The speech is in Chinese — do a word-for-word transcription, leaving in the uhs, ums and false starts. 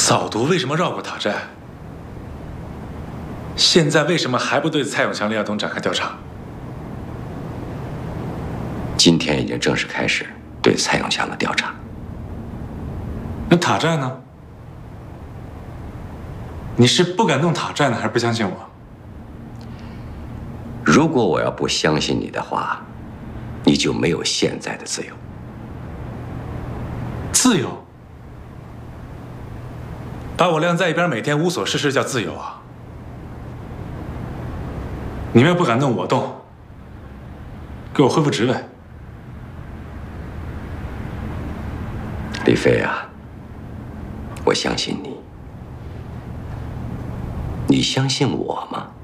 扫毒为什么绕过塔寨？现在为什么还不对蔡永强、李亚东展开调查？ 今天已经正式开始对蔡永强的调查。 那塔寨呢？你是不敢动塔寨呢，还是不相信我？ 如果我要不相信你的话，你就没有现在的自由。 自由？把我晾在一边，每天无所事事叫自由啊？你们要不敢动，我动，给我恢复职位。 李飞啊，我相信你，你相信我吗？